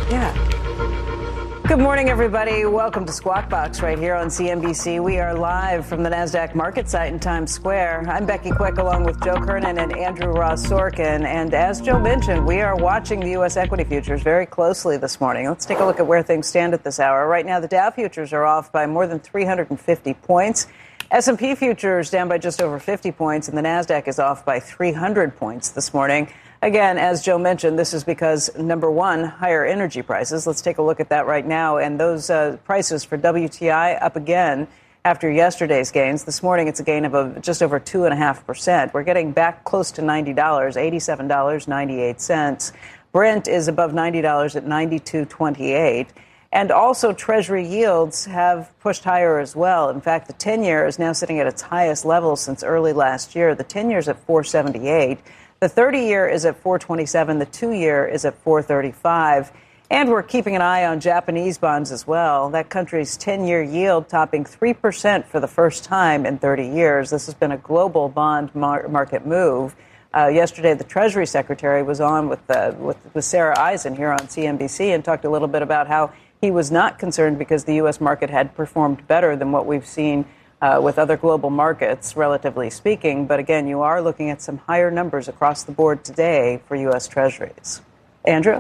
Yeah. Good morning, everybody. Welcome to Squawk Box right here on CNBC. We are live from the NASDAQ market site in Times Square. I'm Becky Quick along with Joe Kernan and Andrew Ross Sorkin. And as Joe mentioned, we are watching the U.S. equity futures very closely this morning. Let's take a look at where things stand at this hour. Right now, the Dow futures are off by more than 350 points. S&P futures down by just over 50 points, and the NASDAQ is off by 300 points this morning. Again, as Joe mentioned, this is because, number one, higher energy prices. Let's take a look at that right now. And those prices for WTI up again after yesterday's gains. This morning, it's a gain of just over 2.5%. We're getting back close to $90, $87.98. Brent is above $90 at $92.28. And also, Treasury yields have pushed higher as well. In fact, the 10-year is now sitting at its highest level since early last year. The 10-year is at 4.78. The 30-year is at 4.27. The 2-year is at 4.35. And we're keeping an eye on Japanese bonds as well. That country's 10-year yield topping 3% for the first time in 30 years. This has been a global bond market move. Yesterday, the Treasury Secretary was on with Sarah Eisen here on CNBC and talked a little bit about how he was not concerned because the U.S. market had performed better than what we've seen with other global markets, relatively speaking. But again, you are looking at some higher numbers across the board today for U.S. Treasuries. Andrew?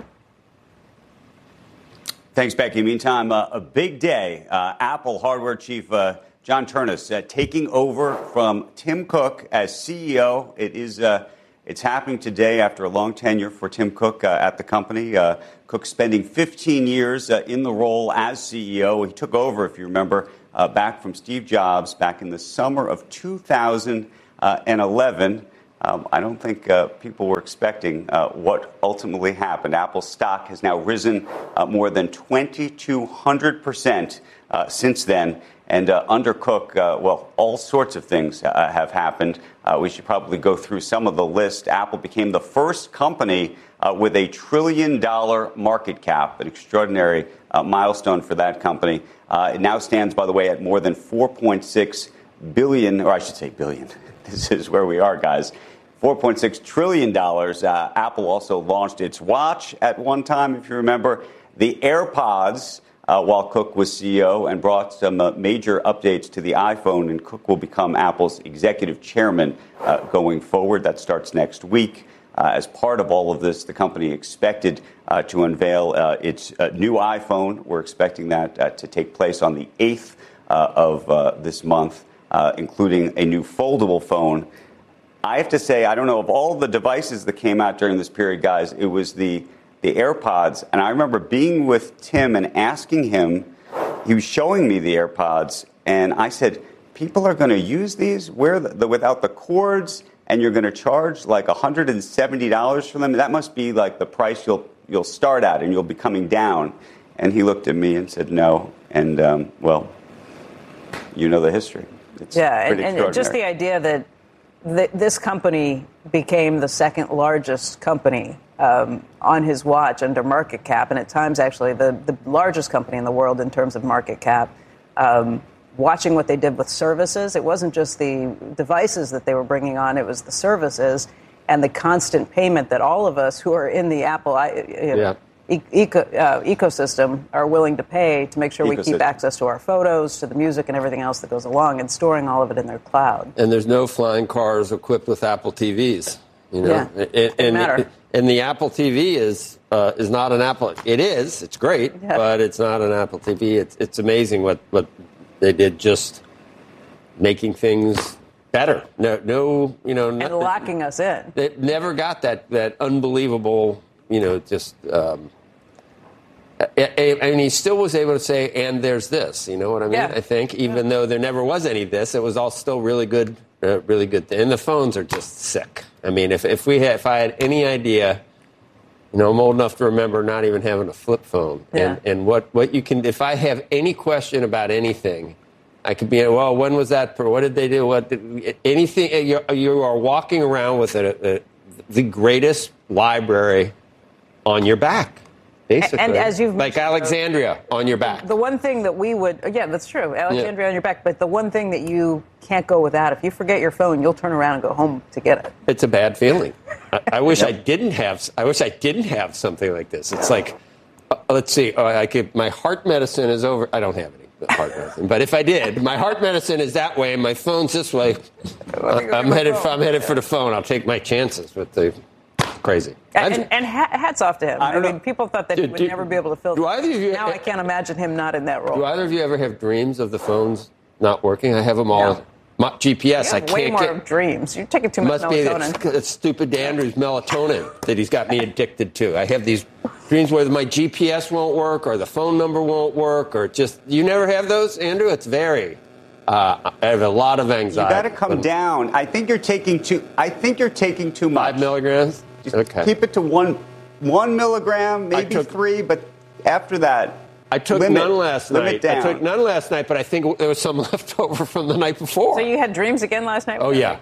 Thanks, Becky. Meantime, a big day. Apple hardware chief John Ternus taking over from Tim Cook as CEO. It's happening today after a long tenure for Tim Cook at the company. Cook spending 15 years in the role as CEO. He took over, if you remember, back from Steve Jobs back in the summer of 2011. I don't think people were expecting what ultimately happened. Apple's stock has now risen more than 2,200% since then. And under Cook, all sorts of things have happened. We should probably go through some of the list. Apple became the first company with a $1 trillion market cap, an extraordinary milestone for that company. It now stands, by the way, at more than 4.6 billion, or I should say billion. This is where we are, guys. $4.6 trillion. Apple also launched its watch at one time, if you remember. The AirPods, while Cook was CEO, and brought some major updates to the iPhone, and Cook will become Apple's executive chairman going forward. That starts next week. As part of all of this, the company expected to unveil its new iPhone. We're expecting that to take place on the 8th of this month, including a new foldable phone. I have to say, I don't know, of all the devices that came out during this period, guys, it was the AirPods. And I remember being with Tim and asking him, he was showing me the AirPods, and I said, people are going to use these without the cords, and you're going to charge like $170 for them? That must be like the price you'll start at, and you'll be coming down. And he looked at me and said, no. And, you know the history. It's and just the idea that this company became the second largest company on his watch under market cap, and at times actually the largest company in the world in terms of market cap. Watching what they did with services, it wasn't just the devices that they were bringing on, it was the services and the constant payment that all of us who are in the Apple ecosystem are willing to pay to make sure we keep access to our photos, to the music and everything else that goes along, and storing all of it in their cloud. And there's no flying cars equipped with Apple TVs. You know? And the Apple TV is not an Apple. It is. It's great, but it's not an Apple TV. It's amazing what they did, just making things better. And locking us in. They never got that unbelievable, just. And he still was able to say, and there's this, you know what I mean? Yeah. I think, even though there never was any this, it was all still really good. And the phones are just sick. I mean, if I had any idea, I'm old enough to remember not even having a flip phone. Yeah. And what you can, if I have any question about anything, I could be, when was that? What did they do? Anything? You are walking around with the greatest library on your back. Basically. And as you've like Alexandria on your back. The one thing that we would, that's true, Alexandria on your back, but the one thing that you can't go without, if you forget your phone, you'll turn around and go home to get it. It's a bad feeling. I wish I didn't have something like this. It's like Let's see. My heart medicine is over. I don't have any heart medicine, but if I did, my heart medicine is that way, and my phone's this way. I'm headed for the phone. I'll take my chances with the crazy. And hats off to him. I mean, people thought that he would never be able to fill. Now I can't imagine him not in that role. Do either of you ever have dreams of the phones not working? I have them all. No. My GPS, I can't way more dreams. You're taking too much melatonin. Must be that stupid Andrew's melatonin that he's got me addicted to. I have these dreams where my GPS won't work or the phone number won't work or just. You never have those, Andrew? It's very. I have a lot of anxiety. You got to come down. I think you're taking too much. 5 milligrams. Okay. Keep it to one milligram, maybe 3, but after that. I took none last night. I took none last night, but I think there was some left over from the night before. So you had dreams again last night? Oh, yeah.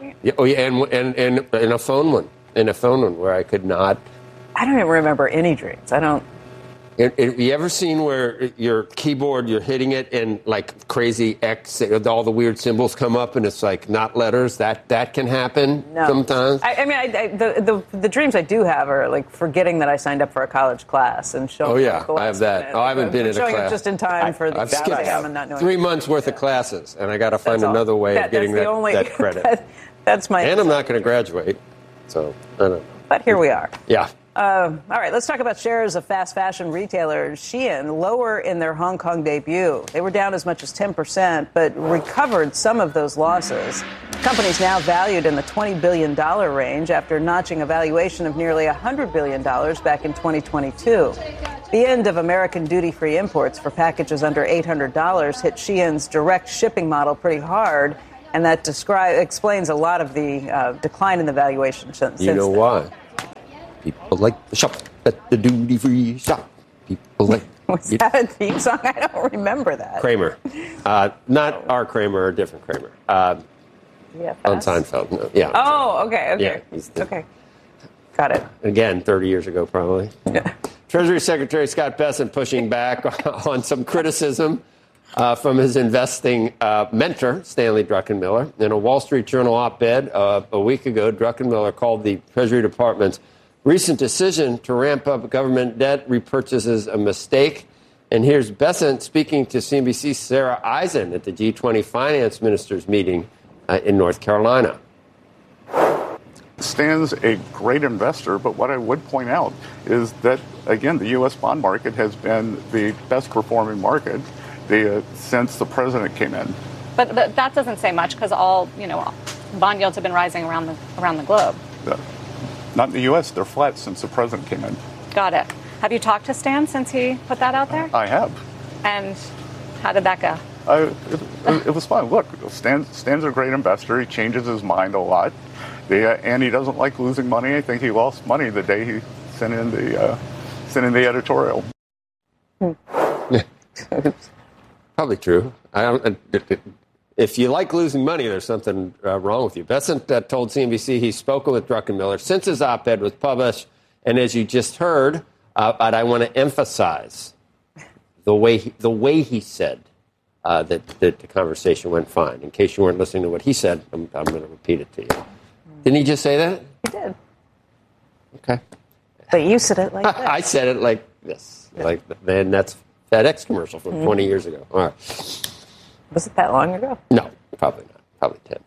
And a phone one. In a phone one where I could not. I don't even remember any dreams. I don't. Have you ever seen where your keyboard, you're hitting it and like crazy X, all the weird symbols come up and it's like not letters? That can happen sometimes. I mean, the dreams I do have are like forgetting that I signed up for a college class and showing up. Oh, yeah, I have that. I haven't been in a class. Showing up just in time for the exam and not knowing. 3 months worth of classes, and I got to find another way of getting that credit. That's my. And I'm not going to graduate, so I don't know. But here we are. Yeah. All right, let's talk about shares of fast fashion retailer Shein, lower in their Hong Kong debut. They were down as much as 10%, but recovered some of those losses. The company's now valued in the $20 billion range after notching a valuation of nearly $100 billion back in 2022. The end of American duty-free imports for packages under $800 hit Shein's direct shipping model pretty hard, and that explains a lot of the decline in the valuation since then. You know why? People like to shop at the duty-free shop. People like. Was that a theme song? I don't remember that. Kramer. Not our Kramer, a different Kramer. On Seinfeld. No, yeah. Oh, okay. Yeah, okay. Got it. Again, 30 years ago, probably. Yeah. Treasury Secretary Scott Bessent pushing back on some criticism from his investing mentor, Stanley Druckenmiller. In a Wall Street Journal op-ed a week ago, Druckenmiller called the Treasury Department's recent decision to ramp up government debt repurchases a mistake. And here's Bessent speaking to CNBC's Sarah Eisen at the G20 finance ministers meeting in North Carolina. Stan's a great investor, but what I would point out is that, again, the U.S. bond market has been the best performing market since the president came in. But that doesn't say much because all bond yields have been rising around the globe. Not in the U.S. They're flat since the president came in. Got it. Have you talked to Stan since he put that out there? I have. And how did that go? It was fun. Look, Stan's a great investor. He changes his mind a lot. And he doesn't like losing money. I think he lost money the day he sent in the editorial. Probably true. If you like losing money, there's something wrong with you. Bessent told CNBC he's spoken with Druckenmiller since his op-ed was published. And as you just heard, but I want to emphasize the way he said that the conversation went fine. In case you weren't listening to what he said, I'm going to repeat it to you. Didn't he just say that? He did. Okay. But you said it like this. I said it like this. Like, then that's FedEx commercial from 20 years ago. All right. Was it that long ago? No, probably not. Probably 10.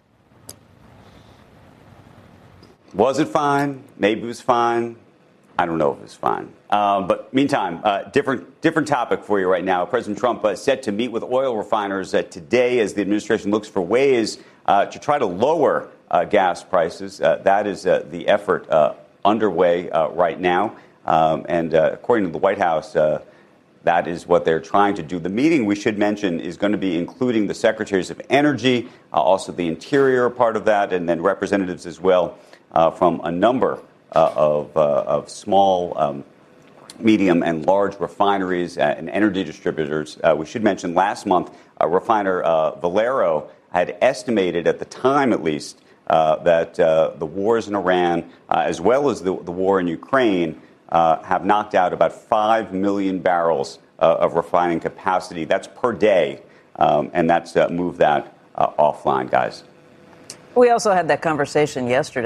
Was it fine? Maybe it was fine. I don't know if it was fine. But meantime, different topic for you right now. President Trump set to meet with oil refiners today as the administration looks for ways to try to lower gas prices. That is the effort underway right now. And according to the White House, that is what they're trying to do. The meeting, we should mention, is going to be including the secretaries of energy, also the interior part of that, and then representatives as well from a number of small, medium, and large refineries and energy distributors. We should mention last month, refiner Valero had estimated, at the time at least, that the wars in Iran, as well as the war in Ukraine, have knocked out about 5 million barrels of refining capacity. That's per day, and that's moved that offline, guys. We also had that conversation yesterday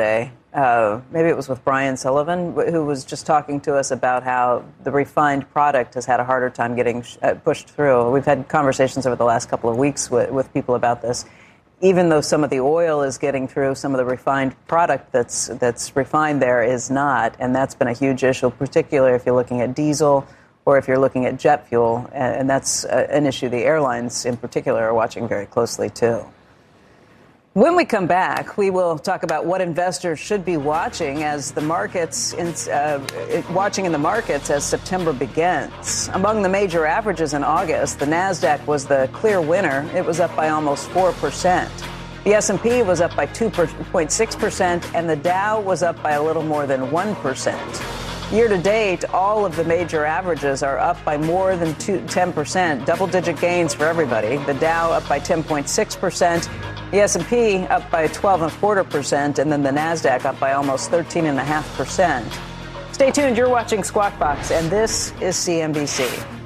maybe it was with Brian Sullivan, who was just talking to us about how the refined product has had a harder time getting pushed through. We've had conversations over the last couple of weeks with people about this. Even though some of the oil is getting through, some of the refined product that's refined there is not, and that's been a huge issue, particularly if you're looking at diesel or if you're looking at jet fuel, and that's an issue the airlines in particular are watching very closely too. When we come back, we will talk about what investors should be watching as the markets watching in the markets as September begins. Among the major averages in August, the Nasdaq was the clear winner. It was up by almost 4%. The S&P was up by 2.6%, and the Dow was up by a little more than 1%. Year to date, all of the major averages are up by more than 10%, double-digit gains for everybody. The Dow up by 10.6%. The S&P up by 12.25%, and then the Nasdaq up by almost 13.5%. Stay tuned. You're watching Squawk Box, and this is CNBC.